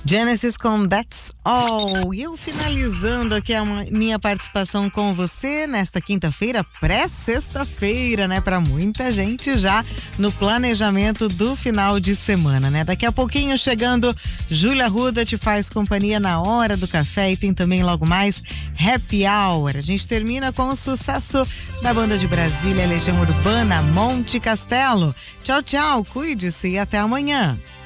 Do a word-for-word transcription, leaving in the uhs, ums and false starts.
Genesis com That's All. E eu finalizando aqui a minha participação com você nesta quinta-feira, pré-sexta-feira, né? Para muita gente já no planejamento do final de semana, né? Daqui a pouquinho chegando, Júlia Arruda te faz companhia na hora do café e tem também logo mais Happy Hour. A gente termina com o sucesso da banda de Brasília, Legião Urbana, Monte Castelo. Tchau, tchau, cuide-se e até amanhã.